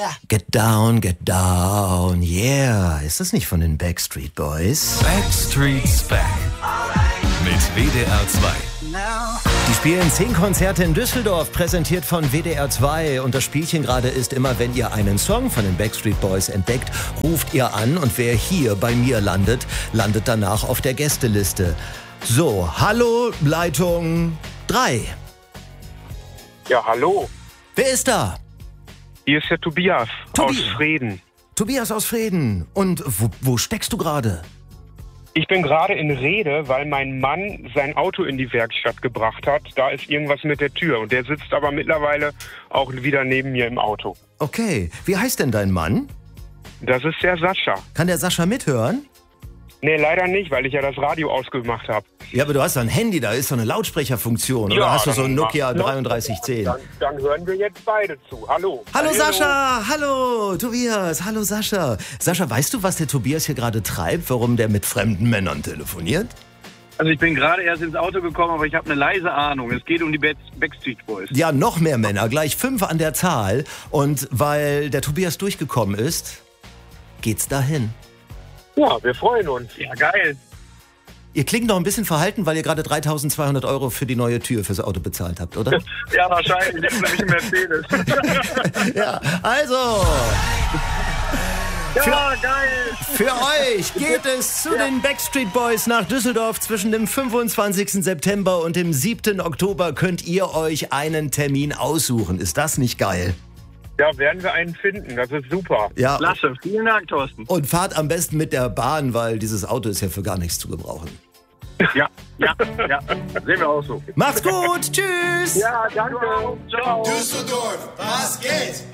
Get down, yeah. Ist das nicht von den Backstreet Boys? Backstreet's Back mit WDR 2. Die spielen 10 Konzerte in Düsseldorf, präsentiert von WDR 2. Und das Spielchen gerade ist, immer wenn ihr einen Song von den Backstreet Boys entdeckt, ruft ihr an und wer hier bei mir landet, landet danach auf der Gästeliste. So, hallo, Leitung 3. Ja, hallo. Wer ist da? Hier ist der Tobias aus Vreden. Tobias aus Vreden. Und wo steckst du gerade? Ich bin gerade in Rede, weil mein Mann sein Auto in die Werkstatt gebracht hat. Da ist irgendwas mit der Tür und der sitzt aber mittlerweile auch wieder neben mir im Auto. Okay, wie heißt denn dein Mann? Das ist der Sascha. Kann der Sascha mithören? Nee, leider nicht, weil ich ja das Radio ausgemacht habe. Ja, aber du hast doch ein Handy, da ist so eine Lautsprecherfunktion. Ja, oder hast du so ein dann Nokia 3310? Dann hören wir jetzt beide zu. Hallo. Hallo Sascha, hallo Tobias, hallo Sascha. Sascha, weißt du, was der Tobias hier gerade treibt, warum der mit fremden Männern telefoniert? Also ich bin gerade erst ins Auto gekommen, aber ich habe eine leise Ahnung. Es geht um die Backstreet Boys. Ja, noch mehr Männer, gleich 5 an der Zahl. Und weil der Tobias durchgekommen ist, geht's dahin. Ja, wir freuen uns. Ja, geil. Ihr klingt noch ein bisschen verhalten, weil ihr gerade 3.200 € für die neue Tür fürs Auto bezahlt habt, oder? Ja, wahrscheinlich. Ich habe nämlich einen Mercedes. Ja, also... Ja, geil. Für euch geht es zu den Backstreet Boys nach Düsseldorf. Zwischen dem 25. September und dem 7. Oktober könnt ihr euch einen Termin aussuchen. Ist das nicht geil? Ja, werden wir einen finden. Das ist super. Ja. Klasse. Vielen Dank, Thorsten. Und fahrt am besten mit der Bahn, weil dieses Auto ist ja für gar nichts zu gebrauchen. Ja. Sehen wir auch so. Macht's gut. Tschüss. Ja, danke. Ciao. Düsseldorf, was geht?